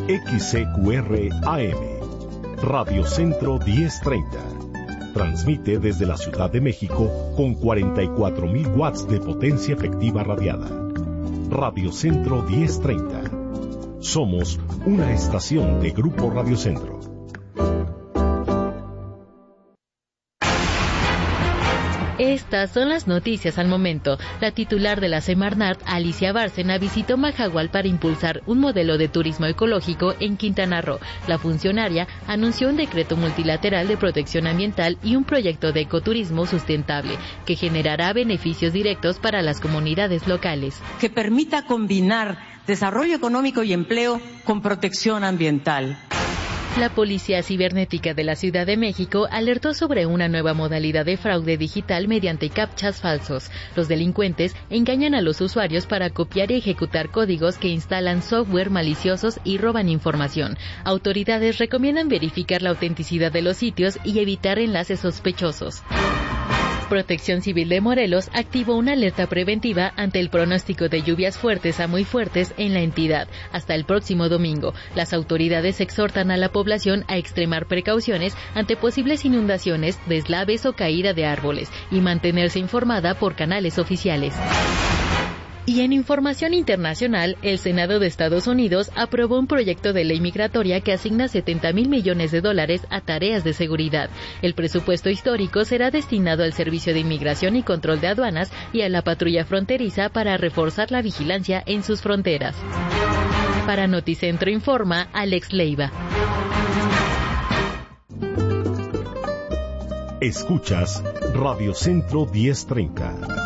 XCQR AM, Radio Centro 1030. Transmite desde la Ciudad de México con 44.000 watts de potencia efectiva radiada. Radio Centro 1030. Somos una estación de Grupo Radio Centro. Estas son las noticias al momento. La titular de la Semarnat, Alicia Bárcena, visitó Majagual para impulsar un modelo de turismo ecológico en Quintana Roo. La funcionaria anunció un decreto multilateral de protección ambiental y un proyecto de ecoturismo sustentable que generará beneficios directos para las comunidades locales. Que permita combinar desarrollo económico y empleo con protección ambiental. La Policía Cibernética de la Ciudad de México alertó sobre una nueva modalidad de fraude digital mediante captchas falsos. Los delincuentes engañan a los usuarios para copiar y ejecutar códigos que instalan software maliciosos y roban información. Autoridades recomiendan verificar la autenticidad de los sitios y evitar enlaces sospechosos. Protección Civil de Morelos activó una alerta preventiva ante el pronóstico de lluvias fuertes a muy fuertes en la entidad hasta el próximo domingo. Las autoridades exhortan a la población a extremar precauciones ante posibles inundaciones, deslaves o caída de árboles y mantenerse informada por canales oficiales. Y en información internacional, el Senado de Estados Unidos aprobó un proyecto de ley migratoria que asigna $70,000 millones a tareas de seguridad. El presupuesto histórico será destinado al Servicio de Inmigración y Control de Aduanas y a la patrulla fronteriza para reforzar la vigilancia en sus fronteras. Para Noticentro informa Alex Leiva. Escuchas Radio Centro 1030.